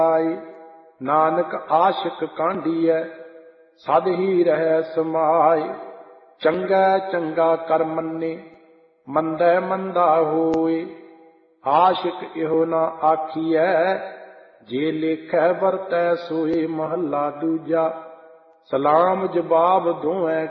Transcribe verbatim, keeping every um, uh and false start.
नानक आशिक कांढिए सद ही रह समाए। चंगा चंगा कर मन्ने मंदै मंदा होए। आशिक इहो ना आखिए जे लेखै वरतै सोए। महला दूजा। सलाम जवाब दोवें